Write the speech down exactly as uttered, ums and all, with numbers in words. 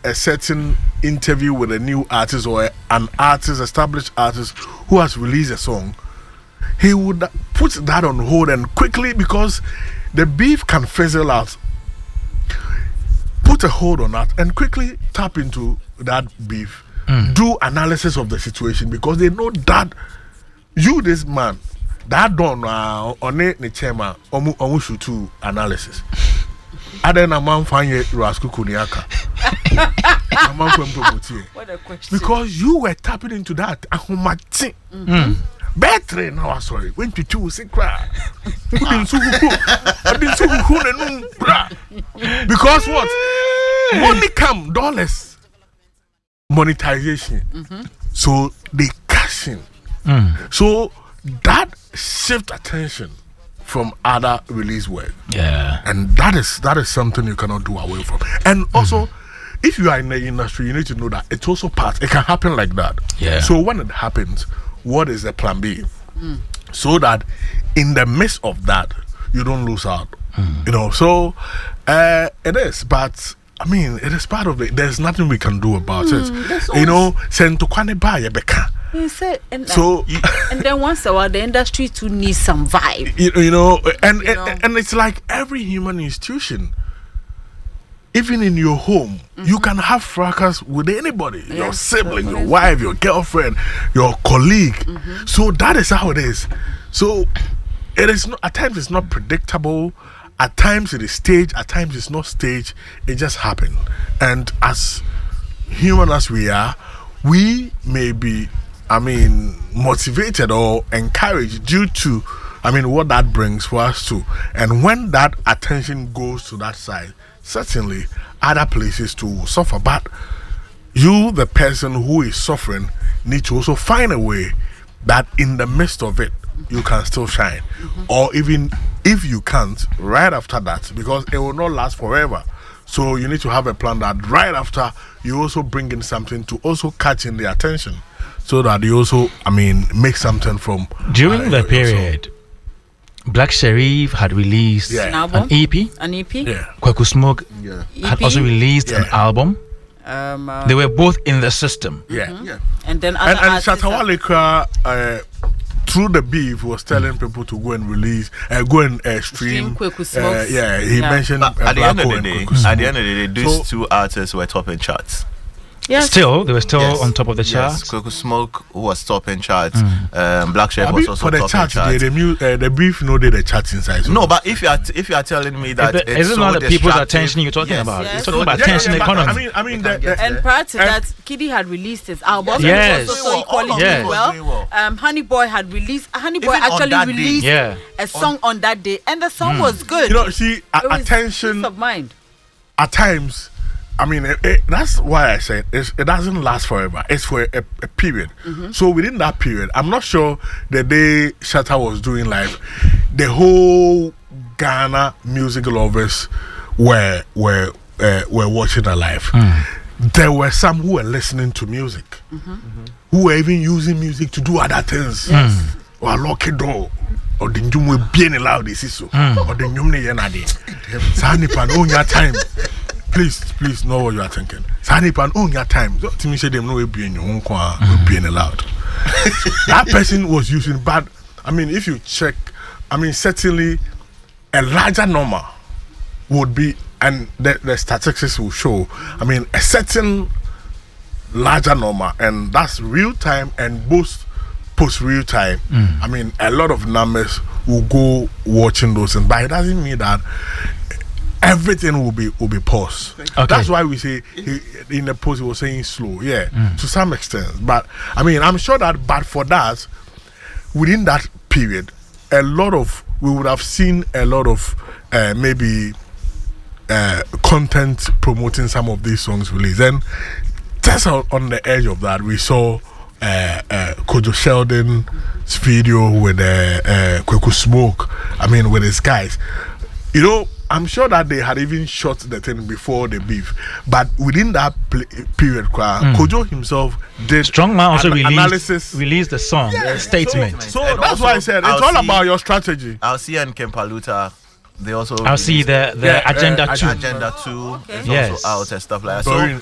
a certain interview with a new artist or a, an artist, established artist who has released a song, he would put that on hold and quickly, because the beef can fizzle out, put a hold on that and quickly tap into that beef, mm. do analysis of the situation, because they know that you, this man, that don't uh, on it, the chairman, omu omu shoot analysis. And then a man find you Rascal Kuniaka. What a question. Because you were tapping into that. Mm. Better now, sorry. When you two say cry. Because what? Money come, dollars. Monetization. Mm-hmm. So they cash in. Mm. So that shift attention from other release work. Yeah. And that is that is something you cannot do away from. And also, mm-hmm. if you are in the industry, you need to know that it's also part. It can happen like that. Yeah. So when it happens, what is the plan B? Mm. So that in the midst of that, you don't lose out. Mm. You know, so uh, it is. But I mean, it is part of it. There's nothing we can do about mm, it. You know, send to Kwane Baye Beka. And, so and then once a while the industry too needs some vibe, you, you know and, you know? and and it's like every human institution, even in your home, mm-hmm. you can have fracas with anybody, yes, your sibling, your wife, your girlfriend, your colleague. Mm-hmm. So that is how it is. So it is not, at times it's not predictable, at times it is staged, at times it's not staged. It just happened. And as human as we are, we may be, I mean, motivated or encouraged due to, I mean, what that brings for us too. And when that attention goes to that side, certainly other places too will suffer. But you, the person who is suffering, need to also find a way that in the midst of it, you can still shine. Mm-hmm. Or even if you can't, right after that, because it will not last forever. So you need to have a plan that right after, you also bring in something to also catch in the attention. So that you also, I mean, make something from during uh, the period. Black Sherif had released yeah. an, album? an E P. An E P. Yeah. Kwaku Smoke yeah. had E P? also released yeah. an album. Um, uh, they were both in the system. Yeah. Mm-hmm. yeah. And then other and, and Shatta Wale Kra, uh, through the beef, was telling mm. people to go and release, uh, go and uh, stream. Kwaku Smoke. Uh, yeah, he yeah. mentioned. But uh, at the end of the and day, Kwaku at the end of the day, these so, two artists were topping charts. Yes. Still, they were still yes. on top of the charts. Yes, Kwaku Smoke was topping charts. Mm. Um, Black Sherif was also for the topping charts. charts. The, the, mu- uh, the beef, no, they the charts inside. So no, but if you are t- if you are telling me that is it's isn't so not the people's destructive- attention you're talking yes. about. Yes. You're talking So about yeah, attention yeah, yeah, economy. I mean, I mean, the, the, and prior to and that, Kiddy had released his album. Yes. Also saw equally yes. doing well. well. Um, Honey Boy had released. Honey Boy Even on actually that day. released Yeah. a song on, on that day, and the song mm. was good. You know, see, it a- was attention peace of mind. at times. I mean, it, it, that's why I said it's, it doesn't last forever. It's for a, a period. Mm-hmm. So within that period, I'm not sure the day Shatta was doing live, the whole Ghana music lovers were were uh, were watching her live. Mm. There were some who were listening to music, mm-hmm. Mm-hmm. who were even using music to do other things. Yes. Or lock it door. Or the njum will be in loud this is so. Or the njum ne yenade. Sani pan own your time. Please, please know what you are thinking. Sani pan own your time. To me say them no will be in your own car, will be in loud. That person was using bad. I mean, if you check, I mean, certainly a larger number would be, and the, the statistics will show, I mean, a certain larger number, and that's real time and both post real time. Mm. I mean, a lot of numbers will go watching those things, but it doesn't mean that everything will be will be paused. Okay. That's why we say he, in the post he was saying slow, yeah, mm. to some extent. But I mean, I'm sure that, but for that, within that period, a lot of we would have seen a lot of uh, maybe uh, content promoting some of these songs released. And just on, on the edge of that, we saw uh, uh, Kojo Sheldon's video with uh, uh, Kwaku Smoke. I mean, with his guys. You know, I'm sure that they had even shot the thing before the beef, but within that pl- period, mm. Kojo himself did Strongman also an- released, analysis, released the song, yeah, the statement. So, so And that's also, why I said it's I'll all see, about your strategy. I'll see and Kempaluta. They also I'll see the, the yeah, agenda uh, two. Agenda two okay. is yes. also out and stuff like that. So, So